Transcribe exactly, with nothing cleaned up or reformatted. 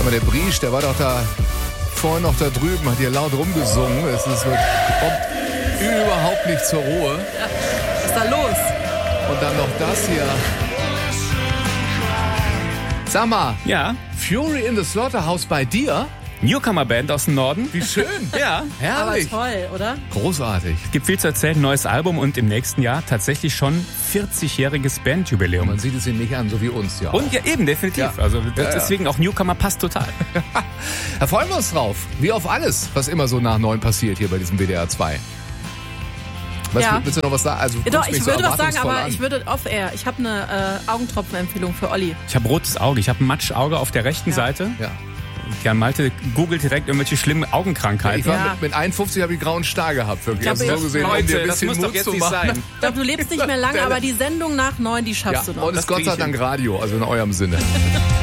Sag mal, der Briesch, der war doch da vorhin noch da drüben, hat hier laut rumgesungen. Es ist, kommt überhaupt nicht zur Ruhe. Ja, was ist da los? Und dann noch das hier. Sag mal, Ja, Fury in the Slaughterhouse bei dir? Newcomer-Band aus dem Norden. Wie schön. Ja, Aber Herrlich. toll, oder? Großartig. gibt viel zu erzählen. Neues Album und im nächsten Jahr tatsächlich schon vierzigjähriges Bandjubiläum. Man sieht es ihnen nicht an, so wie uns ja auch. Und ja, eben, definitiv. Ja. Also Ja, ja. deswegen auch Newcomer passt total. Da freuen wir uns drauf. Wie auf alles, was immer so nach neun passiert hier bei diesem W D R zwei. Was, Ja. Willst du noch was sagen? Also, Ja, guckst doch, mich ich so würde was sagen, erwartungsvoll aber an. ich würde off-air. Ich habe eine äh, Augentropfenempfehlung für Olli. Ich habe rotes Auge. Ich habe ein Matschauge auf der rechten Ja. Seite. Ja. Jan Malte googelt direkt irgendwelche schlimmen Augenkrankheiten. Ich war Ja. mit, mit einundfünfzig habe ich grauen Star gehabt, wirklich. Ich Also glaube, so gesehen, um dir ein Leute, das bisschen muss Mut doch jetzt zu nicht machen. sein. Ich glaube, du lebst nicht mehr lange, aber die Sendung nach neun, die Ja, schaffst du noch. und es ist Das Gott krieg sei ich Dank hin. Radio, also in eurem Sinne.